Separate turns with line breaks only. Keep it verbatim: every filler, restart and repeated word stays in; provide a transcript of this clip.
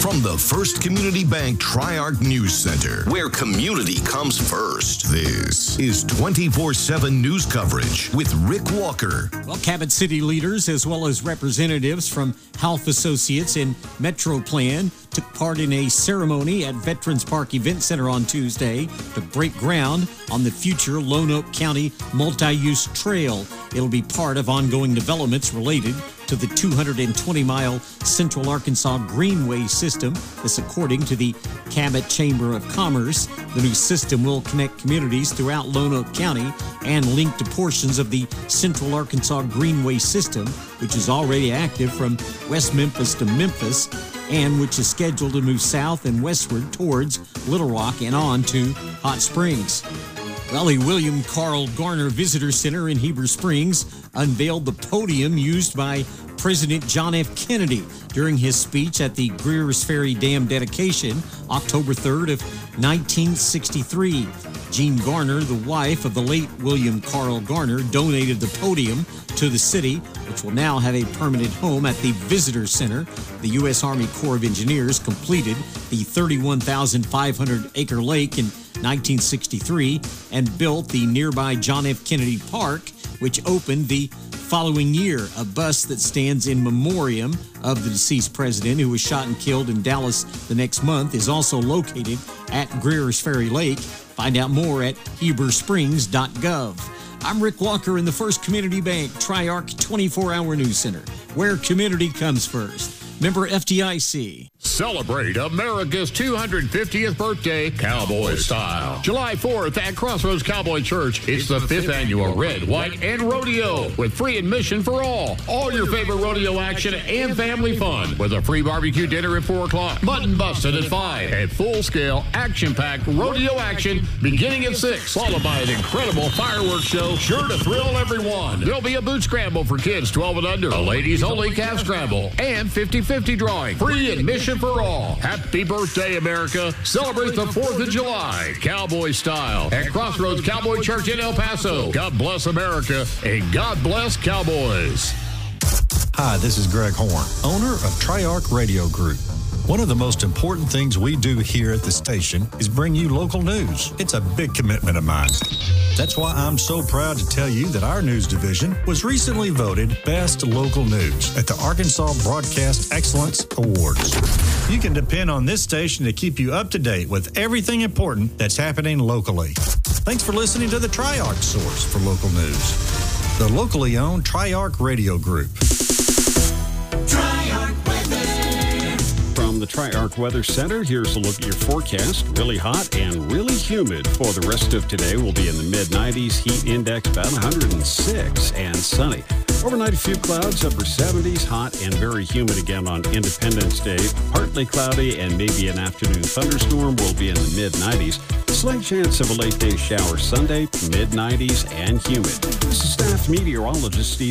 from the First Community Bank Tri-Arc News Center, where community comes first. This is twenty-four seven news coverage with Rick Walker.
Well, Cabot City leaders, as well as representatives from Health Associates and MetroPlan, took part in a ceremony at Veterans Park Event Center on Tuesday to break ground on the future Lonoke County multi-use trail. It'll be part of ongoing developments related to the two hundred twenty mile Central Arkansas Greenway system. This according to the Cabot Chamber of Commerce. The new system will connect communities throughout Lonoke County and link to portions of the Central Arkansas Greenway system, which is already active from West Memphis to Memphis, and which is scheduled to move south and westward towards Little Rock and on to Hot Springs. Well, the William Carl Garner Visitor Center in Heber Springs unveiled the podium used by President John F. Kennedy during his speech at the Greer's Ferry Dam dedication, October third of nineteen sixty-three. Jean Garner, the wife of the late William Carl Garner, donated the podium to the city, which will now have a permanent home at the Visitor Center. The U S Army Corps of Engineers completed the thirty-one thousand five hundred acre lake in nineteen sixty-three and built the nearby John F. Kennedy Park, which opened the following year. A bus that stands in memoriam of the deceased president, who was shot and killed in Dallas the next month, is also located at Greer's Ferry Lake. Find out more at heber springs dot gov. I'm Rick Walker in the First Community Bank Tri-Arc twenty-four hour News Center, where community comes first. Member F D I C.
Celebrate America's two hundred fiftieth birthday cowboy style. July fourth at Crossroads Cowboy Church. It's the fifth annual Red, White, and Rodeo with free admission for all. All your favorite rodeo action and family fun with a free barbecue dinner at four o'clock. Mutton busted at five. And full-scale, action-packed rodeo action beginning at six. Followed by an incredible fireworks show sure to thrill everyone. There'll be a boot scramble for kids twelve and under. A ladies-only calf scramble. And fifty-fifty drawing. Free admission for all. Happy birthday, America. Celebrate the fourth of July, cowboy style, at Crossroads Cowboy Church in El Paso. God bless America, and God bless Cowboys.
Hi, this is Greg Horn, owner of Tri-Arc Radio Group. One of the most important things we do here at the station is bring you local news. It's a big commitment of mine. That's why I'm so proud to tell you that our news division was recently voted Best Local News at the Arkansas Broadcast Excellence Awards. You can depend on this station to keep you up to date with everything important that's happening locally. Thanks for listening to the Tri-Arc source for local news. The locally owned Tri-Arc Radio Group.
From the Tri-Arc Weather Center, here's a look at your forecast. Really hot and really humid for the rest of today. We'll be in the mid nineties, heat index about one hundred six, and sunny. Overnight, a few clouds, upper seventies, hot and very humid again on Independence Day. Partly cloudy and maybe an afternoon thunderstorm. We'll be in the mid nineties. Slight chance of a late day shower Sunday, mid nineties and humid. This is staff meteorologist Steve